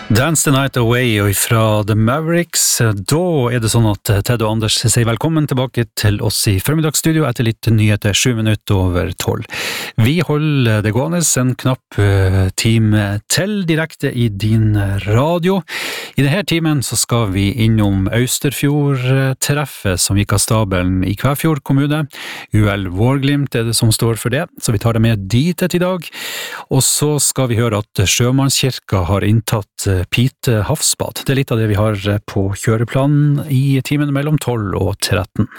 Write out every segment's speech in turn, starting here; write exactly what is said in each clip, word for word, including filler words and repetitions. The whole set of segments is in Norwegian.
Dance the Night Away og fra The Mavericks. Da er det sånn at Ted og Anders sier velkommen tilbake til oss i formiddagsstudio etter litt nyheter, sju minutter over tolv. Vi holder det gående en knapp time til direkte i din radio. I denne timen så skal vi innom Austerfjord-treffet som gikk av stabelen i Kvæfjord kommune. U L Vårglimt er det som står for det, så vi tar det med dit i dag. Og så skal vi høre at Sjømannskirka har inntatt Pite Havsbad. Det er litt av det vi har på kjøreplanen i timen mellom tolv og tretten.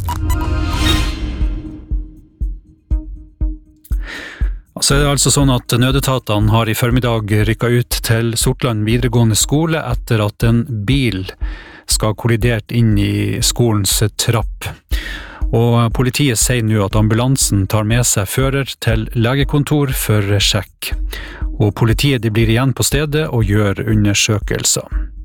Så er det altså sånn at nødetatene har i formiddag rykket ut til Sortland videregående skole etter at en bil skal kollidert inn i skolens trapp. Og politiet sier nå at ambulansen tar med seg fører til legekontor for sjekk. Og politiet de blir igjen på stedet og gjør undersøkelser.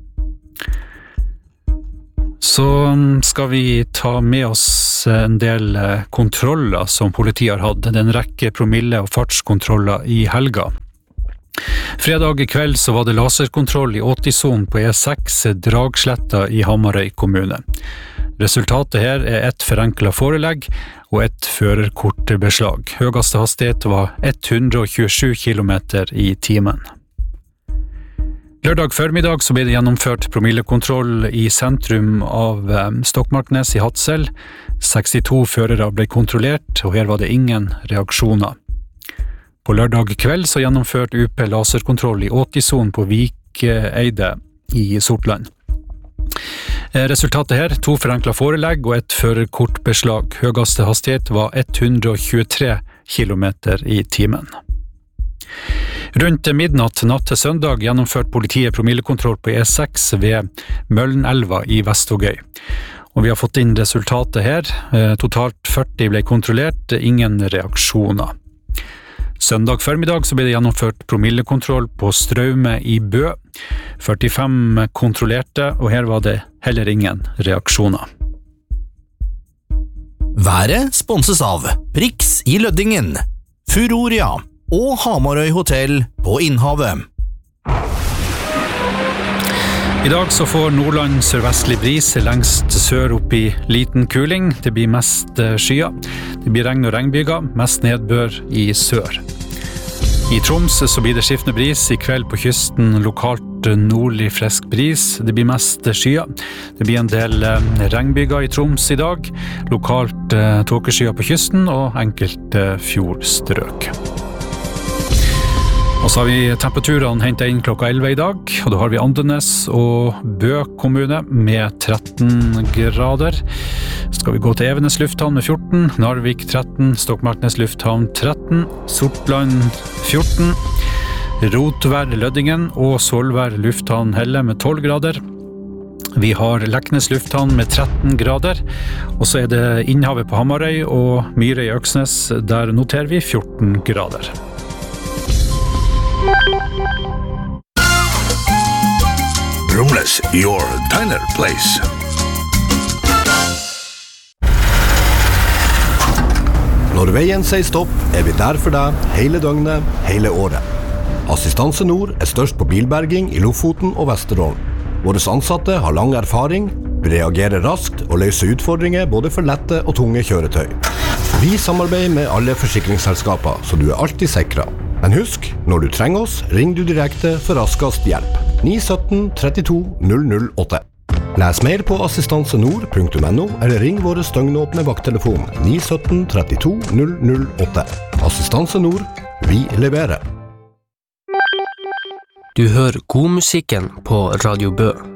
Så skal vi ta med oss en del kontroller som politiet har hatt. Det er en rekke promille- og fartskontroller i helga. Fredag i kveld så var det laserkontroll i åtti-sonen på E seks Dragsletta i Hamarøy kommune. Resultatet her er et forenklet forelegg og et førerkortbeslag. Høyeste hastighet var hundre og tjuesju kilometer i timen. Lørdag formiddag så ble det gjennomført promillekontroll i sentrum av Stokmarknes i Hadsel. sekstito førere ble kontrollert, og her var det ingen reaksjoner. På lørdag kveld så gjennomførte U P laserkontroll i åtti-sonen på Vikeide i Sortland. Resultatet her, to forenklet forelegg og et førerkortbeslag. Høyeste hastighet var hundre og tjuetre kilometer i timen. Rundt midnatt natt til søndag gjennomførte politiet promillekontroll på E seks ved Møllenelva i Vestvågøy. Og vi har fått inn resultatet her. Totalt førti ble kontrollert, ingen reaksjoner. Søndag formiddag så ble det gjennomført promillekontroll på Straume i Bø. førtifem kontrollerte, og her var det heller ingen reaksjoner. Været sponses av Prix i Løddingen, Furoria og Hamarøy Hotel på Innhavet. I dag så får Nordland sørvestlig bris lengst sør opp i liten kuling. Det blir mest skyer. Det blir regn og regnbyger, mest nedbør i sør. I Troms så blir det skiftende bris, i kveld på kysten lokalt nordlig frisk bris. Det blir mest skyer. Det blir en del regnbyger i Troms i dag, lokalt tåkeskyer på kysten og enkelte fjordstrøk. Og så har vi temperaturene hentet inn klokka elleve i dag, og da har vi Andenes og Bø kommune med tretten grader. Så skal vi gå til Evenes lufthavn med fjorten, Narvik tretten, Stokmarknes lufthavn tretten, Sortland fjorten, Rotvær Løddingen og Solvær lufthavn Helle med tolv grader. Vi har Leknes lufthavn med tretten grader, og så er det Innhavet på Hamarøy og Myre i Øksnes, der noterer vi fjorten grader. Rumles, your diner place. Når veien sier stopp, er vi der for deg hele døgnet, hele året. Assistanse Nord er størst på bilberging i Lofoten og Vesterålen. Våre ansatte har lang erfaring, reagerer raskt og løser utfordringer både for lette og tunge kjøretøy. Vi samarbeider med alle forsikringsselskaper, så du er alltid sikret. Men husk, når du trenger oss, ring du direkte for raskest hjelp. ni sytten trettito null null åtte. Les mer på assistansenord punktum no eller ring våre støgnåpne vakttelefon ni sytten trettito null null åtte. Assistanse Nord, vi leverer. Du hører god musikken på Radio Bø.